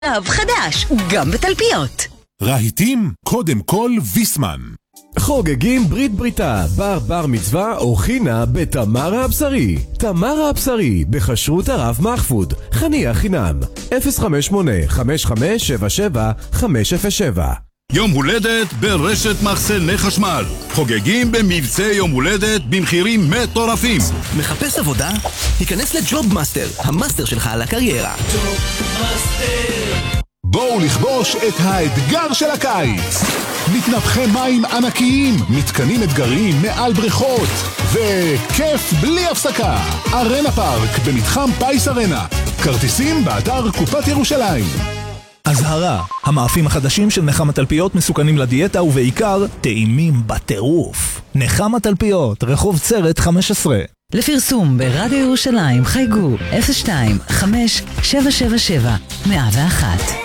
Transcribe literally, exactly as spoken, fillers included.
חדש, גם בתלפיות. רהיטים, קודם כל ויסמן. חוגגים ברית בריתה, בר בר מצווה או חינה בתמרה הבשרי. תמרה הבשרי, בחשרות הרב מחפוד, חניה חינם, אפס חמש שמונה חמש חמש שבע שבע חמש אפס שבע. יום הולדת ברשת מחסני חשמל. חוגגים במבצע יום הולדת במחירים מטורפים. מחפש עבודה? היכנס לג'וב מאסטר, המאסטר שלך על הקריירה. ג'וב מאסטר. בואו לכבוש את האתגר של הקיץ. מתנפחי מים ענקיים, מתקנים אתגריים מעל בריכות, וכיף בלי הפסקה. ארנה פארק במתחם פייס ארנה. כרטיסים באתר קופת ירושלים. אזהרה, המאפים החדשים של נחם התלפיות מסוכנים לדיאטה ובעיקר טעימים בטירוף. נחם התלפיות, רחוב צרת חמש עשרה. לפרסום ברדיו ירושלים חייגו אפס שתיים חמש שבע שבע שבע מאה ואחת.